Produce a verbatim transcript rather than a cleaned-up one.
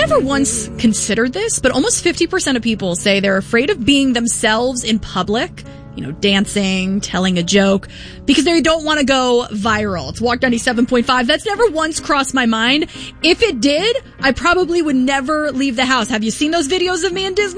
never once considered this, but almost fifty percent of people say they're afraid of being themselves in public, you know, dancing, telling a joke, because they don't want to go viral. It's Walk ninety-seven point five. That's never once crossed my mind. If it did, I probably would never leave the house. Have you seen those videos of me in Disney?